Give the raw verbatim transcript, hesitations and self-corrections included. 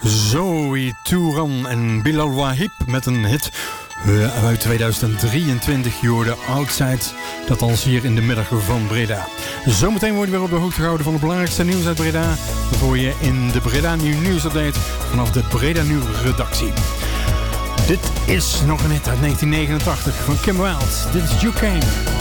Zoe Touran en Bilal Wahib met een hit uh, uit tweeduizend drieëntwintig. Je hoorde Outside, dat als hier in de middag van Breda. Zometeen worden we weer op de hoogte gehouden van het belangrijkste nieuws uit Breda. Dat hoor je in de Breda Nieuw Nieuwsupdate vanaf de Breda Nieuw redactie. Dit is nog een hit uit negentien negenentachtig van Kim Wilde. Dit is You Came.